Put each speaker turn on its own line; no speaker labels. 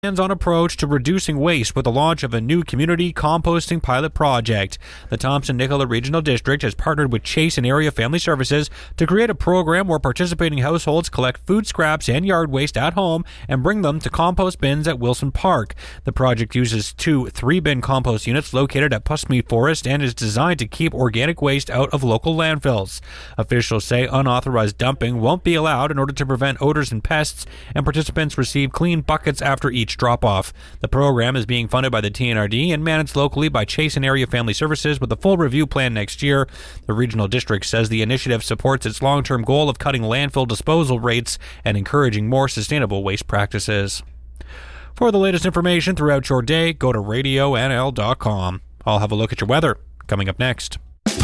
hands-on approach to reducing waste with the launch of a new community composting pilot project. The Thompson-Nicola Regional District has partnered with Chase and Area Family Services to create a program where participating households collect food scraps and yard waste at home and bring them to compost bins at Wilson Park. The project uses 2 3-bin compost units located at Pusmead Forest and is designed to keep organic waste out of local landfills. Officials say unauthorized dumping won't be allowed in order to prevent odors and pests, and participants receive clean buckets after each drop-off. The program is being funded by the TNRD and managed locally by Chase and Area Family Services with a full review plan next year. The regional district says the initiative supports its long-term goal of cutting landfill disposal rates and encouraging more sustainable waste practices. For the latest information throughout your day, go to radionl.com. I'll have a look at your weather coming up next.